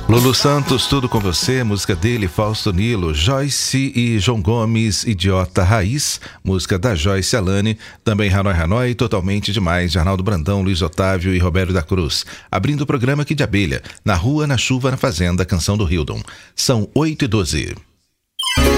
Lulu Santos, Tudo Com Você, música dele, Fausto Nilo. Joyce e João Gomes, Idiota Raiz, música da Joyce Alane. Também Hanoi Hanoi, Totalmente Demais, de Arnaldo Brandão, Luiz Otávio e Roberto da Cruz. Abrindo o programa Aqui de Abelha, Na Rua, na Chuva, na Fazenda, canção do Hildon. São 8h12.